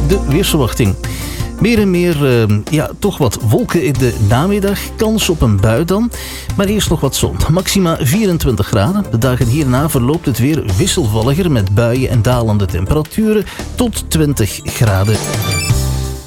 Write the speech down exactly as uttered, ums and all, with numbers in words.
de weersverwachting. Meer en meer, uh, ja, toch wat wolken in de namiddag. Kans op een bui dan. Maar eerst nog wat zon. Maxima vierentwintig graden. De dagen hierna verloopt het weer wisselvalliger met buien en dalende temperaturen tot twintig graden.